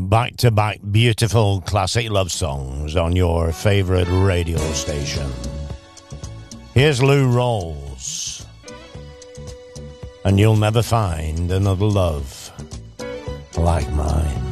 back-to-back beautiful classic love songs on your favorite radio station. Here's Lou Rawls, and you'll never find another love like mine.